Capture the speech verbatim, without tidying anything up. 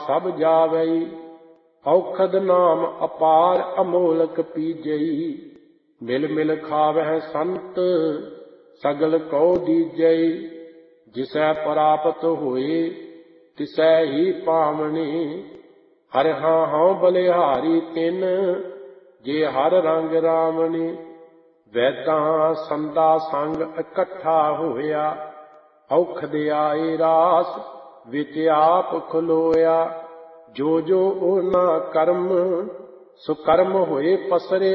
ਸਭ ਜਾਵਈ। ਔਖਦ ਨਾਮ ਅਪਾਰ ਅਮੋਲਕ ਪੀਜਈ। ਮਿਲ ਮਿਲ ਖਾਵਹਿ ਸੰਤ ਸਗਲ ਕਉ ਦੀਜਈ। ਜਿਸੈ ਪ੍ਰਾਪਤ ਹੋਏ ਤਿਸੈ ਹੀ ਪਾਵਣੀ। ਹਰਿ ਹਾਂ ਹਉ ਬਲਿਹਾਰੀ ਤਿਨ ਜੇ ਹਰ ਰੰਗ ਰਾਵਣੀ। ਵੈਦਾਂ ਸੰਦਾ ਸੰਗ ਇਕੱਠਾ ਹੋਇਆ। ਔਖਦ ਆਏ ਰਾਸ ਵਿੱਚ ਆਪ ਖਲੋਇਆ। ਜੋ ਜੋ ਉਹਨਾਂ ਕਰਮ ਸੁਕਰਮ ਹੋਏ ਪਸਰੇ।